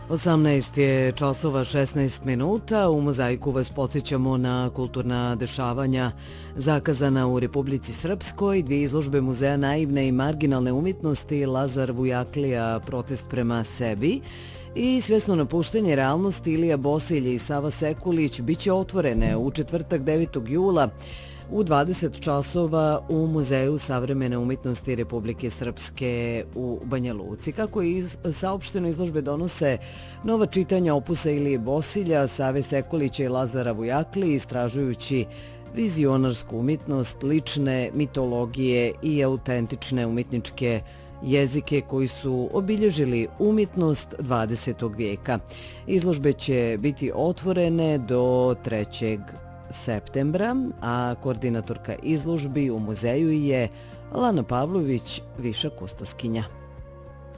18 je časova 16 minuta. U Mozaiku vas podsjećamo na kulturna dešavanja zakazana u Republici Srpskoj. Dvije izložbe Muzeja naivne i marginalne umjetnosti Lazar Vujaklija protest prema sebi i svjesno napuštanje realnosti Ilija Bosilj i Sava Sekulić biće otvorene u četvrtak 9. jula u 20 časova u Muzeju savremene umjetnosti Republike Srpske u Banja Luci. Kako je saopšteno, izložbe donose nova čitanja opusa Ilije Bosilja, Save Sekulića i Lazara Vujaklije, istražujući vizionarsku umjetnost, lične mitologije i autentične umjetničke jezike koji su obilježili umjetnost 20. vijeka. Izložbe će biti otvorene do 3. septembra, a koordinatorka izložbi u muzeju je Lana Pavlović, viša kustoskinja.